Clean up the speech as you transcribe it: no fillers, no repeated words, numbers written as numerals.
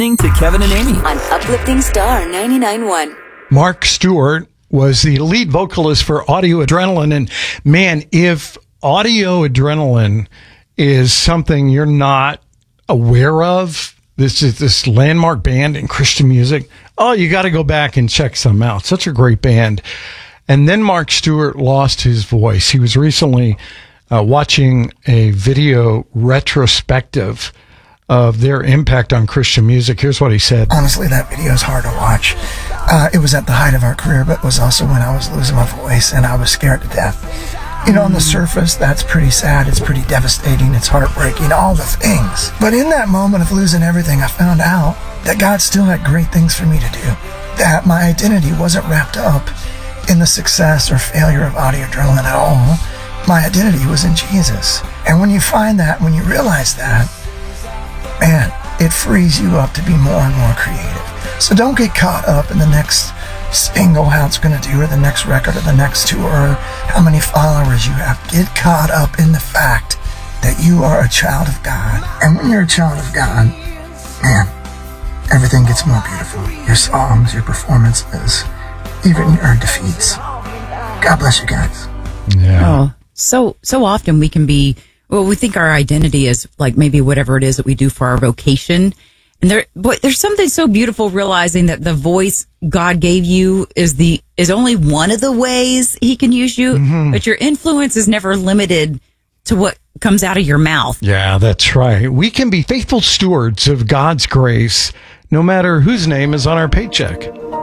To Kevin and Amy on Uplifting Star 99.1. Mark Stewart was the lead vocalist for Audio Adrenaline. And man, if Audio Adrenaline is something you're not aware of, this is this landmark band in Christian music. Oh, you got to go back and check some out. Such a great band. And then Mark Stewart lost his voice. He was recently watching a video retrospective of their impact on Christian music. Here's what he said. Honestly, that video is hard to watch. It was at the height of our career, but it was also when I was losing my voice and I was scared to death. You know, on the surface, that's pretty sad. It's pretty devastating. It's heartbreaking, all the things. But in that moment of losing everything, I found out that God still had great things for me to do. That my identity wasn't wrapped up in the success or failure of Audio Adrenaline at all. My identity was in Jesus. And when you find that, when you realize that, man, it frees you up to be more and more creative. So don't get caught up in the next single, how it's going to do, or the next record, or the next tour, or how many followers you have. Get caught up in the fact that you are a child of God. And when you're a child of God, man, everything gets more beautiful. Your songs, your performances, even your defeats. God bless you guys. Yeah. Oh, so often we can be, well, we think our identity is like maybe whatever it is that we do for our vocation. And there's something so beautiful realizing that the voice God gave you is only one of the ways he can use you, but your influence is never limited to what comes out of your mouth. Yeah, that's right. We can be faithful stewards of God's grace, no matter whose name is on our paycheck.